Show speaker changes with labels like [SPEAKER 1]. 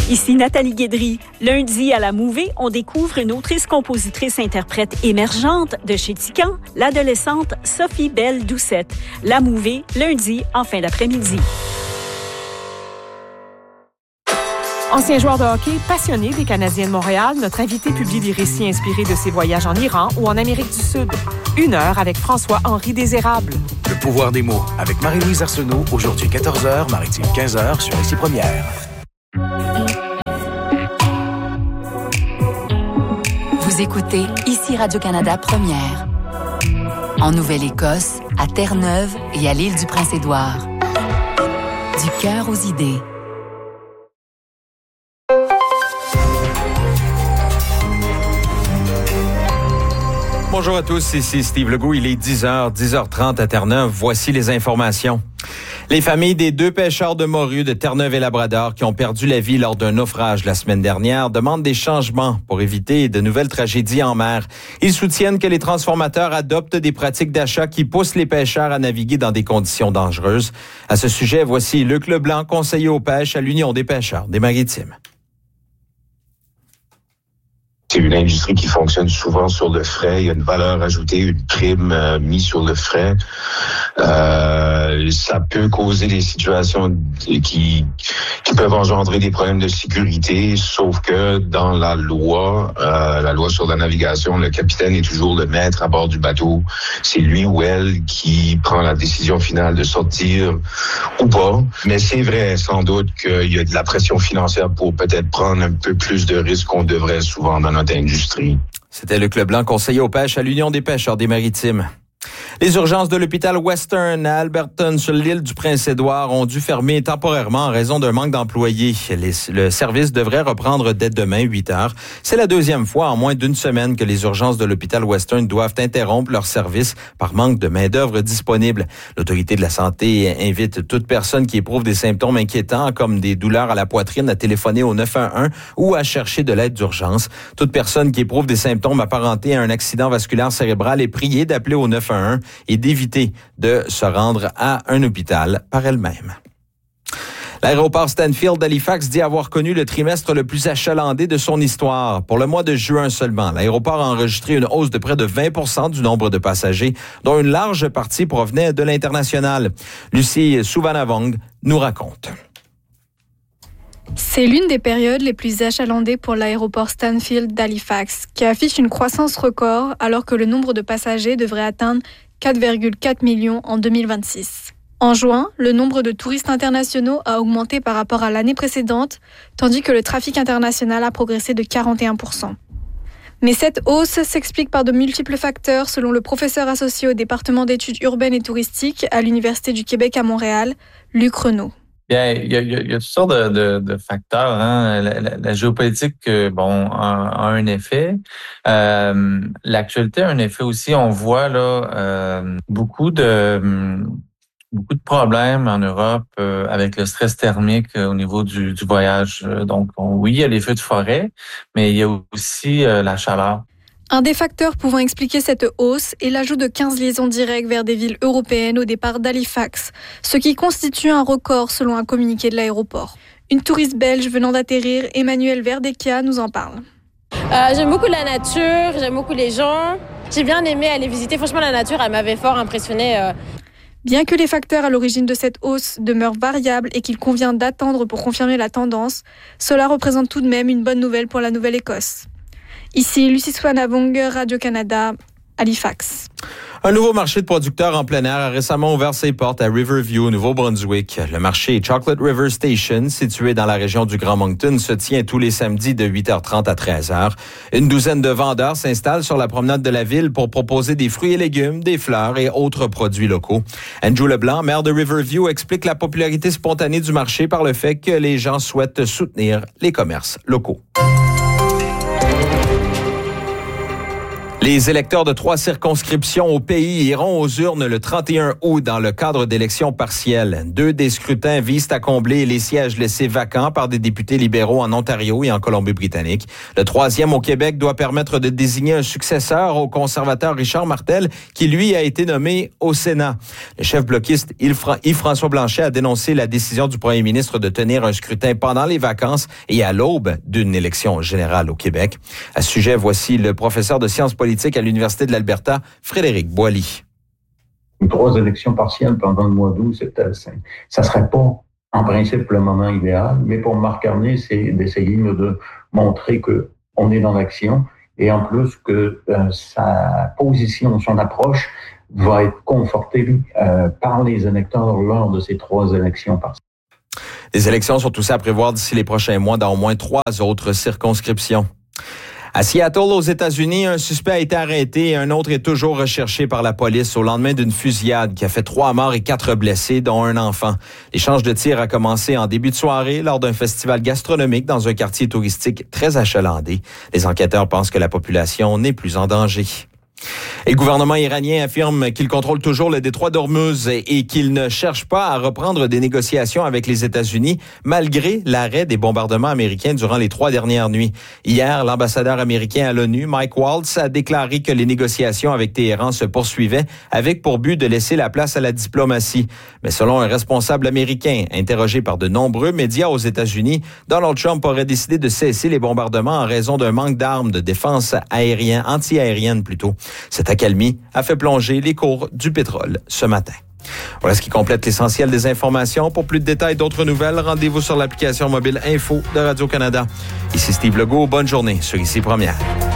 [SPEAKER 1] Ici Nathalie Guédry. Lundi, à la Mouvée, on découvre une autrice-compositrice-interprète émergente de chez Tican, l'adolescente Sophie Belle Doucette. La Mouvée, lundi, en fin d'après-midi.
[SPEAKER 2] Ancien joueur de hockey, passionné des Canadiens de Montréal, notre invité publie des récits inspirés de ses voyages en Iran ou en Amérique du Sud. 1 heure avec François-Henri Désérable.
[SPEAKER 3] Le pouvoir des mots avec Marie-Louise Arsenault, aujourd'hui 14h, Maritime 15h sur Ici Première.
[SPEAKER 4] Vous écoutez Ici Radio-Canada Première. En Nouvelle-Écosse, à Terre-Neuve et à l'île du Prince-Édouard. Du cœur aux idées.
[SPEAKER 5] Bonjour à tous, ici Steve Legault. Il est 10h, 10h30 à Terre-Neuve. Voici les informations. Les familles des 2 pêcheurs de morues de Terre-Neuve et Labrador qui ont perdu la vie lors d'un naufrage la semaine dernière demandent des changements pour éviter de nouvelles tragédies en mer. Ils soutiennent que les transformateurs adoptent des pratiques d'achat qui poussent les pêcheurs à naviguer dans des conditions dangereuses. À ce sujet, voici Luc Leblanc, conseiller aux pêches à l'Union des pêcheurs des Maritimes.
[SPEAKER 6] C'est une industrie qui fonctionne souvent sur le frais. Il y a une valeur ajoutée, une prime mise sur le frais. Ça peut causer des situations qui peuvent engendrer des problèmes de sécurité, sauf que dans la loi sur la navigation, le capitaine est toujours le maître à bord du bateau. C'est lui ou elle qui prend la décision finale de sortir ou pas. Mais c'est vrai, sans doute, qu'il y a de la pression financière pour peut-être prendre un peu plus de risques qu'on devrait souvent dans notre industrie.
[SPEAKER 5] C'était Luc Leblanc, conseiller aux pêches à l'Union des pêcheurs des Maritimes. Les urgences de l'hôpital Western à Alberton sur l'île du Prince-Édouard ont dû fermer temporairement en raison d'un manque d'employés. Le service devrait reprendre dès demain, 8 heures. C'est la 2e fois en moins d'1 semaine que les urgences de l'hôpital Western doivent interrompre leur service par manque de main-d'œuvre disponible. L'autorité de la santé invite toute personne qui éprouve des symptômes inquiétants comme des douleurs à la poitrine à téléphoner au 911 ou à chercher de l'aide d'urgence. Toute personne qui éprouve des symptômes apparentés à un accident vasculaire cérébral est priée d'appeler au 911 et d'éviter de se rendre à un hôpital par elle-même. L'aéroport Stanfield d'Halifax dit avoir connu le trimestre le plus achalandé de son histoire. Pour le mois de juin seulement, l'aéroport a enregistré une hausse de près de 20% du nombre de passagers, dont une large partie provenait de l'international. Lucie Souvanavong nous raconte.
[SPEAKER 7] C'est l'une des périodes les plus achalandées pour l'aéroport Stanfield d'Halifax, qui affiche une croissance record alors que le nombre de passagers devrait atteindre 4,4 millions en 2026. En juin, le nombre de touristes internationaux a augmenté par rapport à l'année précédente, tandis que le trafic international a progressé de 41%. Mais cette hausse s'explique par de multiples facteurs, selon le professeur associé au département d'études urbaines et touristiques à l'Université du Québec à Montréal, Luc Renaud.
[SPEAKER 8] Bien, il y a toutes sortes de facteurs. Hein. La géopolitique, a un effet. L'actualité a un effet aussi. On voit là beaucoup de problèmes en Europe avec le stress thermique au niveau du voyage. Donc, oui, il y a les feux de forêt, mais il y a aussi la chaleur.
[SPEAKER 7] Un des facteurs pouvant expliquer cette hausse est l'ajout de 15 liaisons directes vers des villes européennes au départ d'Halifax, ce qui constitue un record selon un communiqué de l'aéroport. Une touriste belge venant d'atterrir, Emmanuelle Verdecchia, nous en parle.
[SPEAKER 9] J'aime beaucoup la nature, j'aime beaucoup les gens. J'ai bien aimé aller visiter. Franchement, la nature, elle m'avait fort impressionnée.
[SPEAKER 7] Bien que les facteurs à l'origine de cette hausse demeurent variables et qu'il convient d'attendre pour confirmer la tendance, cela représente tout de même une bonne nouvelle pour la Nouvelle-Écosse. Ici, Lucie Souvanavong, Radio-Canada, Halifax.
[SPEAKER 5] Un nouveau marché de producteurs en plein air a récemment ouvert ses portes à Riverview, Nouveau-Brunswick. Le marché Chocolate River Station, situé dans la région du Grand Moncton, se tient tous les samedis de 8h30 à 13h. Une douzaine de vendeurs s'installent sur la promenade de la ville pour proposer des fruits et légumes, des fleurs et autres produits locaux. Andrew Leblanc, maire de Riverview, explique la popularité spontanée du marché par le fait que les gens souhaitent soutenir les commerces locaux. Les électeurs de 3 circonscriptions au pays iront aux urnes le 31 août dans le cadre d'élections partielles. 2 des scrutins visent à combler les sièges laissés vacants par des députés libéraux en Ontario et en Colombie-Britannique. Le 3e au Québec doit permettre de désigner un successeur au conservateur Richard Martel, qui lui a été nommé au Sénat. Le chef bloquiste Yves-François Blanchet a dénoncé la décision du premier ministre de tenir un scrutin pendant les vacances et à l'aube d'une élection générale au Québec. À ce sujet, voici le professeur de sciences politiques à l'Université de l'Alberta, Frédéric Boily.
[SPEAKER 10] 3 élections partielles pendant le mois d'août, ça serait pas en principe le moment idéal, mais pour Marc Carney, c'est d'essayer de montrer qu'on est dans l'action et en plus que sa position, son approche va être confortée par les électeurs lors de ces 3 élections partielles.
[SPEAKER 5] Les élections sont aussi à prévoir d'ici les prochains mois dans au moins 3 autres circonscriptions. À Seattle, aux États-Unis, un suspect a été arrêté et un autre est toujours recherché par la police au lendemain d'une fusillade qui a fait 3 morts et 4 blessés, dont un enfant. L'échange de tirs a commencé en début de soirée lors d'un festival gastronomique dans un quartier touristique très achalandé. Les enquêteurs pensent que la population n'est plus en danger. Et le gouvernement iranien affirme qu'il contrôle toujours le détroit d'Ormuz et qu'il ne cherche pas à reprendre des négociations avec les États-Unis malgré l'arrêt des bombardements américains durant les 3 dernières nuits. Hier, l'ambassadeur américain à l'ONU, Mike Waltz, a déclaré que les négociations avec Téhéran se poursuivaient avec pour but de laisser la place à la diplomatie. Mais selon un responsable américain interrogé par de nombreux médias aux États-Unis, Donald Trump aurait décidé de cesser les bombardements en raison d'un manque d'armes de défense aérienne, anti-aérienne plutôt. Cette accalmie a fait plonger les cours du pétrole ce matin. Voilà ce qui complète l'essentiel des informations. Pour plus de détails, d'autres nouvelles, rendez-vous sur l'application mobile Info de Radio-Canada. Ici Steve Legault, bonne journée sur Ici Première.